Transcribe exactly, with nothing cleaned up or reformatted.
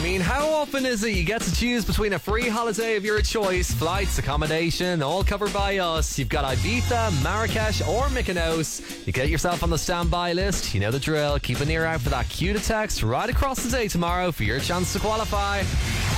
mean, how often is it you get to choose between a free holiday of your choice, flights, accommodation, all covered by us? You've got Ibiza, Marrakesh or Mykonos. You get yourself on the standby list. You know the drill. Keep an ear out for that cue to text right across the day tomorrow for your chance to qualify.